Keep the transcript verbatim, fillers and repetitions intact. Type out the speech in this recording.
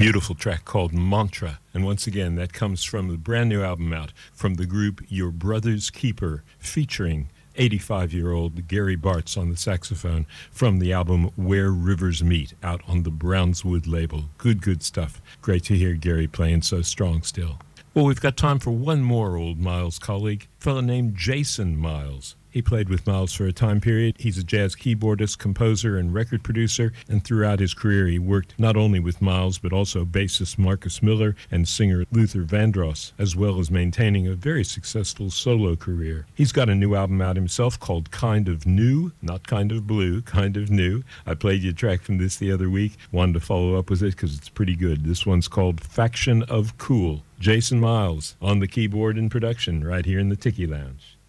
beautiful track called Mantra. And once again, that comes from the brand new album out from the group Your Brother's Keeper, featuring eighty-five-year-old Gary Bartz on the saxophone from the album Where Rivers Meet, out on the Brownswood label. Good, good stuff. Great to hear Gary playing so strong still. Well, we've got time for one more old Miles colleague, a fellow named Jason Miles. He played with Miles for a time period. He's a jazz keyboardist, composer, and record producer, and throughout his career he worked not only with Miles, but also bassist Marcus Miller and singer Luther Vandross, as well as maintaining a very successful solo career. He's got a new album out himself called Kind of New, not Kind of Blue, Kind of New. I played you a track from this the other week. Wanted to follow up with it because it's pretty good. This one's called Faction of Cool. Jason Miles on the keyboard and production right here in the Tiki Lounge.